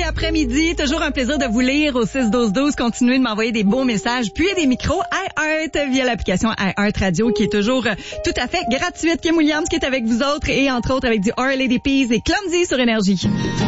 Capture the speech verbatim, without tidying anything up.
après-midi. Toujours un plaisir de vous lire au six douze douze. Continuez de m'envoyer des beaux messages. Puis des micros iHeart via l'application iHeart Radio qui est toujours tout à fait gratuite. Kim Williams qui est avec vous autres et entre autres avec du Our Lady Peas et Clumsy sur Énergie.